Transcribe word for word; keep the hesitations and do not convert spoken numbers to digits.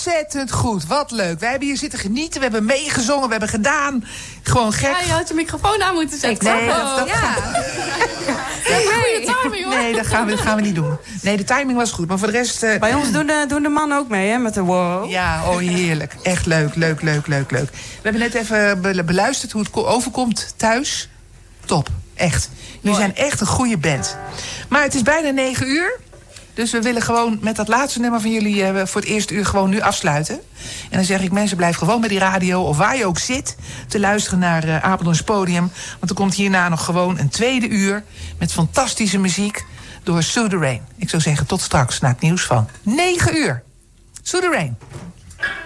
ontzettend goed. Wat leuk. Wij hebben hier zitten genieten. We hebben meegezongen. We hebben gedaan. Gewoon gek. Ja, je had je microfoon aan moeten zetten. Nee, dat, dat ja. Goeie timing, hoor. Nee, dat gaan, we, dat gaan we niet doen. Nee, de timing was goed. Maar voor de rest... Uh, Bij ons doen de, doen de mannen ook mee, hè, met de wow. Ja, oh heerlijk. Echt leuk, leuk, leuk, leuk, leuk. We hebben net even beluisterd hoe het overkomt thuis. Top, echt. Jullie zijn echt een goede band. Maar het is bijna negen uur. Dus we willen gewoon met dat laatste nummer van jullie uh, voor het eerste uur gewoon nu afsluiten. En dan zeg ik, mensen, blijf gewoon bij die radio, of waar je ook zit, te luisteren naar uh, Apeldoorns Podium. Want er komt hierna nog gewoon een tweede uur met fantastische muziek door Sue the Rain. Ik zou zeggen, tot straks na het nieuws van negen uur. Sue the Rain.